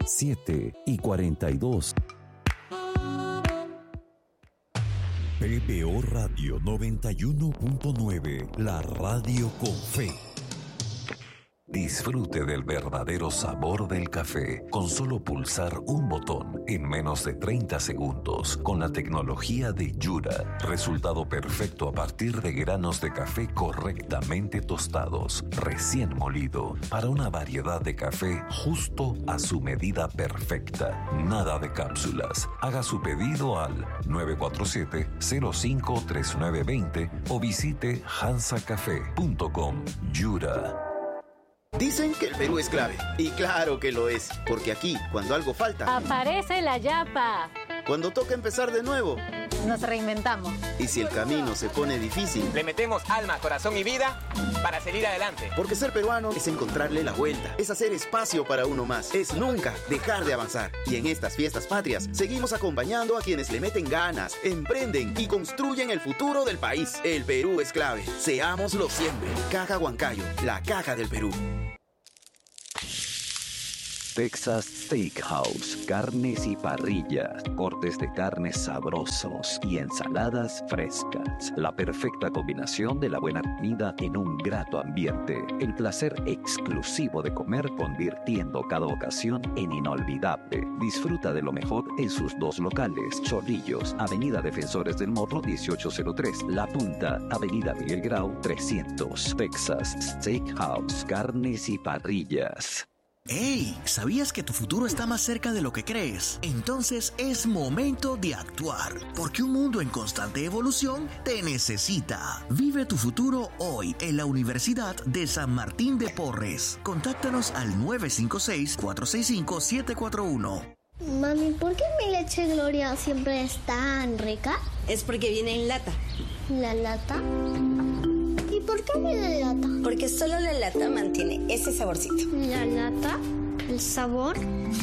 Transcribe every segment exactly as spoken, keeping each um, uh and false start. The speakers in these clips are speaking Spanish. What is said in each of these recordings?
siete y cuarenta y dos. P B O Radio noventa y uno punto nueve, la radio con fe. Disfrute del verdadero sabor del café con solo pulsar un botón en menos de treinta segundos con la tecnología de Yura. Resultado perfecto a partir de granos de café correctamente tostados, recién molido, para una variedad de café justo a su medida perfecta. Nada de cápsulas. Haga su pedido al nueve cuatro siete, cero cinco, tres nueve dos cero o visite hansa café punto com. Yura. Dicen que el Perú es clave. Y claro que lo es. Porque aquí, cuando algo falta, aparece la yapa. Cuando toca empezar de nuevo, nos reinventamos. Y si el camino se pone difícil, le metemos alma, corazón y vida para seguir adelante. Porque ser peruano es encontrarle la vuelta. Es hacer espacio para uno más. Es nunca dejar de avanzar. Y en estas fiestas patrias, seguimos acompañando a quienes le meten ganas, emprenden y construyen el futuro del país. El Perú es clave. Seámoslo siempre. Caja Huancayo, la caja del Perú. Texas Steakhouse, carnes y parrillas, cortes de carnes sabrosos y ensaladas frescas. La perfecta combinación de la buena comida en un grato ambiente. El placer exclusivo de comer convirtiendo cada ocasión en inolvidable. Disfruta de lo mejor en sus dos locales. Chorrillos, Avenida Defensores del Morro dieciocho cero tres. La Punta, Avenida Miguel Grau trescientos. Texas Steakhouse, carnes y parrillas. ¡Hey! ¿Sabías que tu futuro está más cerca de lo que crees? Entonces es momento de actuar, porque un mundo en constante evolución te necesita. Vive tu futuro hoy en la Universidad de San Martín de Porres. Contáctanos al nueve cinco seis, cuatro seis cinco, siete cuatro uno. Mami, ¿por qué mi leche Gloria siempre es tan rica? Es porque viene en lata. ¿La lata? ¿Y por qué viene en lata? Porque solo la lata mantiene ese saborcito. ¿La lata? ¿El sabor?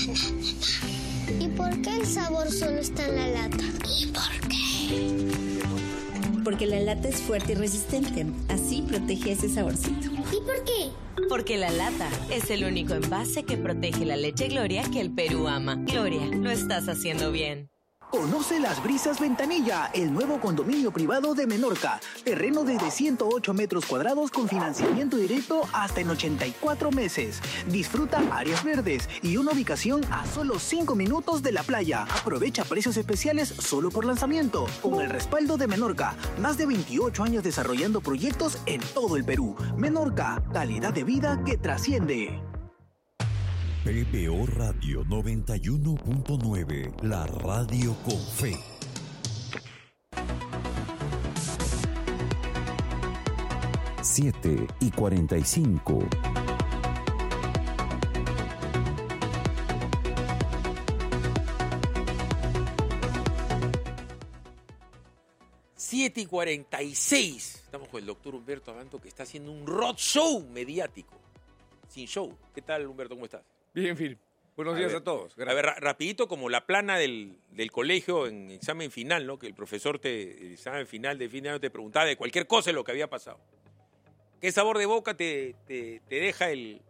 ¿Y por qué el sabor solo está en la lata? ¿Y por qué? Porque la lata es fuerte y resistente. Así protege ese saborcito. ¿Y por qué? Porque la lata es el único envase que protege la leche Gloria que el Perú ama. Gloria, lo estás haciendo bien. Conoce Las Brisas Ventanilla, el nuevo condominio privado de Menorca. Terreno desde ciento ocho metros cuadrados con financiamiento directo hasta en ochenta y cuatro meses. Disfruta áreas verdes y una ubicación a solo cinco minutos de la playa. Aprovecha precios especiales solo por lanzamiento. Con el respaldo de Menorca, más de veintiocho años desarrollando proyectos en todo el Perú. Menorca, calidad de vida que trasciende. P B O Radio noventa y uno punto nueve, la radio con fe. siete y cuarenta y cinco. siete y cuarenta y seis. Estamos con el doctor Humberto Abanto, que está haciendo un roadshow mediático. Sin show. ¿Qué tal, Humberto? ¿Cómo estás? Bien, Phil. Buenos a días ver, a todos. Gracias. A ver, ra rapidito, como la plana del, del colegio en examen final, ¿no? Que el profesor te, el examen final de fin de año te preguntaba de cualquier cosa de lo que había pasado. ¿Qué sabor de boca te, te, te deja el,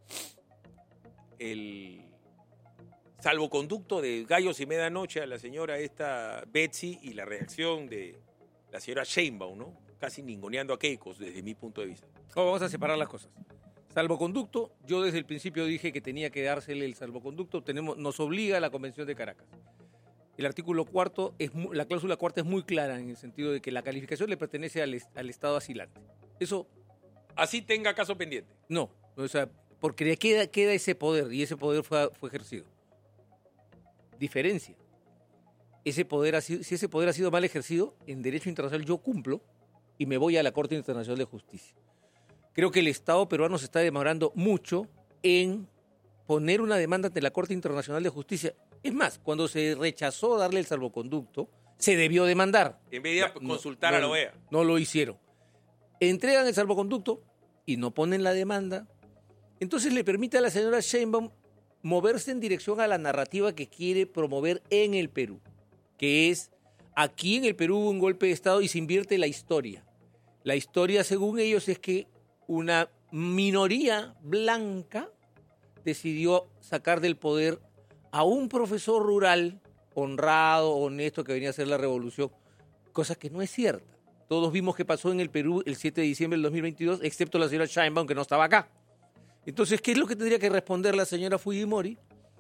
el salvoconducto de Gallos y Medianoche a la señora esta Betsy y la reacción de la señora Sheinbaum, ¿no? Casi ninguneando a Keikos desde mi punto de vista. Oh, vamos a separar las cosas. Salvoconducto, yo desde el principio dije que tenía que dársele el salvoconducto, tenemos, nos obliga a la Convención de Caracas. El artículo cuarto, es, la cláusula cuarta es muy clara en el sentido de que la calificación le pertenece al, al Estado asilante. Eso... Así tenga caso pendiente. No, o sea, porque queda, queda ese poder y ese poder fue, fue ejercido. Diferencia. Ese poder ha sido, si ese poder ha sido mal ejercido, en derecho internacional yo cumplo y me voy a la Corte Internacional de Justicia. Creo que el Estado peruano se está demorando mucho en poner una demanda ante la Corte Internacional de Justicia. Es más, cuando se rechazó darle el salvoconducto, se debió demandar. En vez de no, consultar no, a la O E A. No lo hicieron. Entregan el salvoconducto y no ponen la demanda. Entonces le permite a la señora Sheinbaum moverse en dirección a la narrativa que quiere promover en el Perú, que es, aquí en el Perú hubo un golpe de Estado y se invierte la historia. La historia, según ellos, es que una minoría blanca decidió sacar del poder a un profesor rural honrado, honesto, que venía a hacer la revolución, cosa que no es cierta. Todos vimos qué pasó en el Perú el siete de diciembre del dos mil veintidós, excepto la señora Sheinbaum, que no estaba acá. Entonces, ¿qué es lo que tendría que responder la señora Fujimori?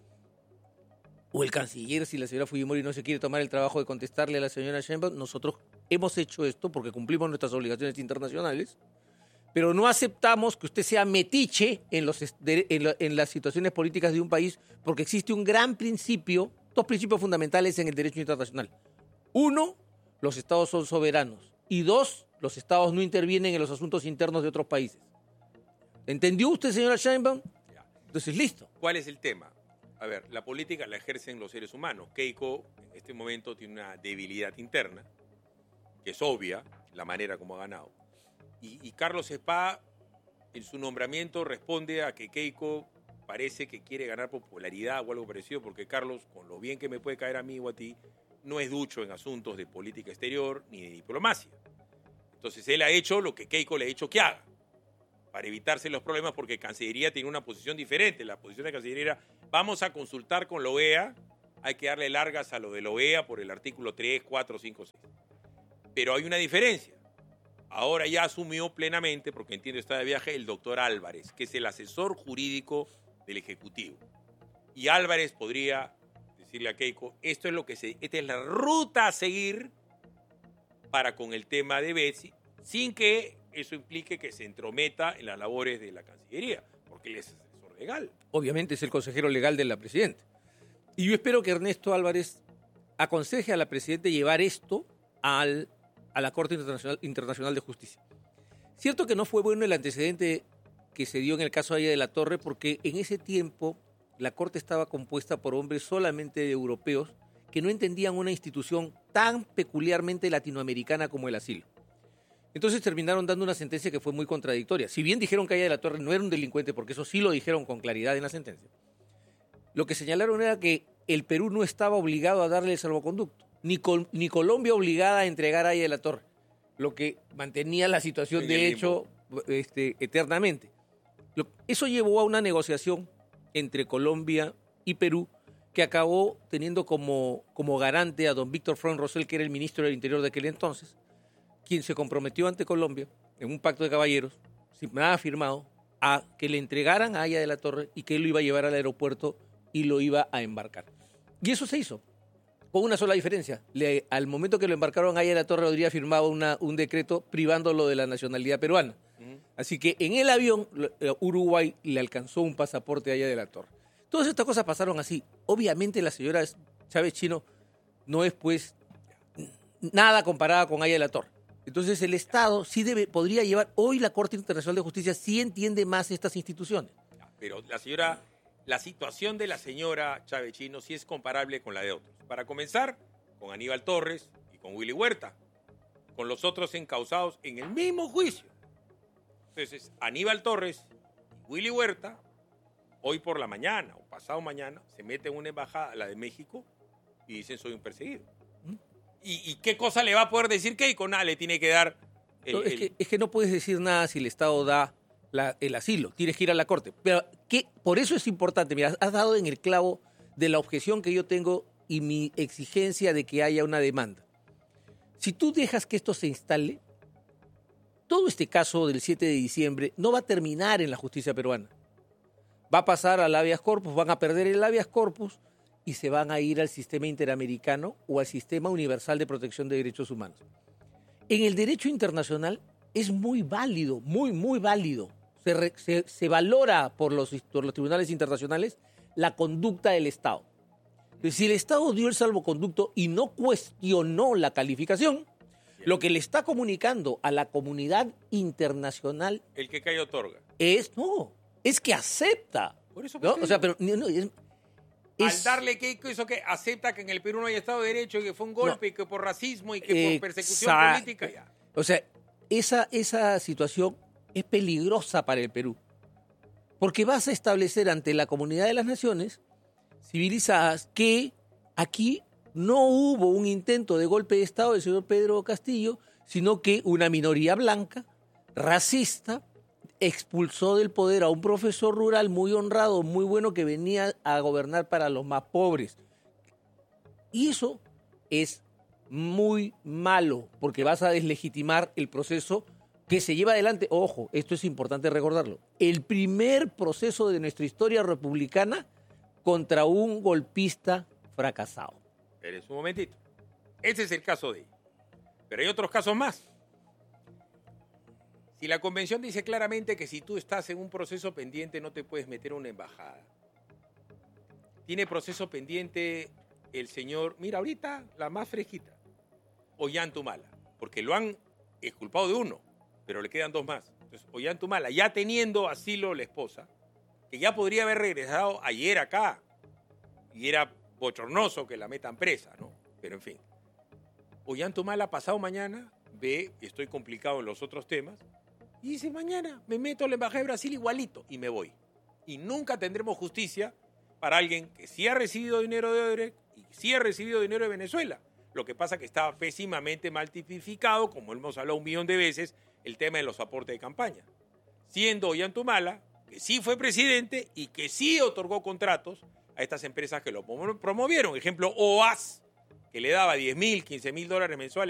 O el canciller, si la señora Fujimori no se quiere tomar el trabajo de contestarle a la señora Sheinbaum. Nosotros hemos hecho esto porque cumplimos nuestras obligaciones internacionales, pero no aceptamos que usted sea metiche en, los, en, lo, en las situaciones políticas de un país, porque existe un gran principio, dos principios fundamentales en el derecho internacional. Uno, los estados son soberanos. Y dos, los estados no intervienen en los asuntos internos de otros países. ¿Entendió usted, señora Sheinbaum? Entonces, listo. ¿Cuál es el tema? A ver, la política la ejercen los seres humanos. Keiko, en este momento, tiene una debilidad interna, que es obvia, la manera como ha ganado. Y, y Carlos Spa, en su nombramiento, responde a que Keiko parece que quiere ganar popularidad o algo parecido, porque Carlos, con lo bien que me puede caer a mí o a ti, no es ducho en asuntos de política exterior ni de diplomacia. Entonces él ha hecho lo que Keiko le ha dicho que haga, para evitarse los problemas, porque Cancillería tiene una posición diferente. La posición de Cancillería era, vamos a consultar con la O E A, hay que darle largas a lo de la O E A por el artículo tres, cuatro, cinco, seis. Pero hay una diferencia. Ahora ya asumió plenamente, porque entiendo está de viaje, el doctor Álvarez, que es el asesor jurídico del Ejecutivo. Y Álvarez podría decirle a Keiko, esto es lo que se, esta es la ruta a seguir para con el tema de Betsy, sin que eso implique que se entrometa en las labores de la Cancillería, porque él es asesor legal. Obviamente es el consejero legal de la Presidenta. Y yo espero que Ernesto Álvarez aconseje a la Presidenta llevar esto al, a la Corte Internacional, Internacional de Justicia. Cierto que no fue bueno el antecedente que se dio en el caso de Aya de la Torre, porque en ese tiempo la Corte estaba compuesta por hombres solamente europeos que no entendían una institución tan peculiarmente latinoamericana como el asilo. Entonces terminaron dando una sentencia que fue muy contradictoria. Si bien dijeron que Aya de la Torre no era un delincuente, porque eso sí lo dijeron con claridad en la sentencia, lo que señalaron era que el Perú no estaba obligado a darle el salvoconducto, ni, Col- ni Colombia obligada a entregar a Aya de la Torre, lo que mantenía la situación En de el hecho este, eternamente. Lo, eso llevó a una negociación entre Colombia y Perú, que acabó teniendo como, como garante a don Víctor Freund Rosell, que era el ministro del Interior de aquel entonces, quien se comprometió ante Colombia, en un pacto de caballeros, sin nada firmado, a que le entregaran a Aya de la Torre y que él lo iba a llevar al aeropuerto y lo iba a embarcar. Y eso se hizo, con una sola diferencia. Le, al momento que lo embarcaron a Aya de la Torre, habría firmado una, un decreto privándolo de la nacionalidad peruana. Uh-huh. Así que en el avión, Uruguay le alcanzó un pasaporte a Aya de la Torre. Todas estas cosas pasaron así. Obviamente la señora Chávez Chino no es pues nada comparada con Aya de la Torre. Entonces el Estado sí debe, podría llevar, hoy la Corte Internacional de Justicia sí entiende más estas instituciones. Pero la señora, la situación de la señora Chávez Chino sí es comparable con la de otros. Para comenzar, con Aníbal Torres y con Willy Huerta, con los otros encausados en el mismo juicio. Entonces, Aníbal Torres y Willy Huerta, hoy por la mañana o pasado mañana, se meten en una embajada, la de México, y dicen soy un perseguido. ¿Y, ¿Y qué cosa le va a poder decir Keiko? Nada, le tiene que dar... El, no, es, el... que, es que no puedes decir nada si el Estado da la, el asilo. Tienes que ir a la Corte. Pero ¿qué? Por eso es importante. Mira, has dado en el clavo de la objeción que yo tengo y mi exigencia de que haya una demanda. Si tú dejas que esto se instale, todo este caso del siete de diciembre no va a terminar en la justicia peruana. Va a pasar al habeas corpus, van a perder el habeas corpus y se van a ir al sistema interamericano o al sistema universal de protección de derechos humanos. En el derecho internacional es muy válido, muy, muy válido. Se, re, se, se valora por los, por los tribunales internacionales la conducta del Estado. Entonces, si el Estado dio el salvoconducto y no cuestionó la calificación, lo que le está comunicando a la comunidad internacional... El que cae otorga. Es, no, es que acepta. Por eso, ¿no? O sea, pero... No, es, Es, al darle que eso que acepta que en el Perú no hay Estado de Derecho y que fue un golpe no, y que por racismo y que por persecución política ya. O sea, esa, esa situación es peligrosa para el Perú. Porque vas a establecer ante la comunidad de las naciones civilizadas que aquí no hubo un intento de golpe de Estado del señor Pedro Castillo, sino que una minoría blanca, racista, expulsó del poder a un profesor rural muy honrado, muy bueno, que venía a gobernar para los más pobres. Y eso es muy malo, porque vas a deslegitimar el proceso que se lleva adelante. Ojo, esto es importante recordarlo. El primer proceso de nuestra historia republicana contra un golpista fracasado. Pero es un momentito. Ese es el caso de ella. Pero hay otros casos más. Si la convención dice claramente que si tú estás en un proceso pendiente no te puedes meter a una embajada. Tiene proceso pendiente el señor, mira ahorita la más fresquita, Ollantumala, porque lo han exculpado de uno, pero le quedan dos más. Entonces, Ollantumala, ya teniendo asilo la esposa, que ya podría haber regresado ayer acá, y era bochornoso que la metan presa, ¿no? Pero en fin. Ollantumala, pasado mañana, ve, estoy complicado en los otros temas, y dice, mañana me meto a la Embajada de Brasil igualito, y me voy. Y nunca tendremos justicia para alguien que sí ha recibido dinero de Odebrecht y sí ha recibido dinero de Venezuela. Lo que pasa es que estaba pésimamente mal tipificado, como hemos hablado un millón de veces, el tema de los aportes de campaña. Siendo Ollantumala, que sí fue presidente y que sí otorgó contratos a estas empresas que lo promovieron. Ejemplo, O A S, que le daba diez mil, quince mil dólares mensuales